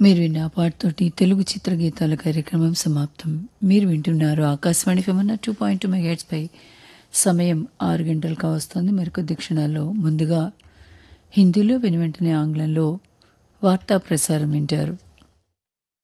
మీరు విన్న ఆ పాటతోటి తెలుగు చిత్రగీతాల కార్యక్రమం సమాప్తం. మీరు వింటున్నారు ఆకాశవాణి FM 2.2 మెగాహెర్ట్జ్ పై. సమయం 6 గంటలు కావస్తోంది. మరికొద్ది క్షణాల్లో ముందుగా హిందీలో వెనువెంటనే ఆంగ్లంలో వార్తా ప్రసారం వింటారు.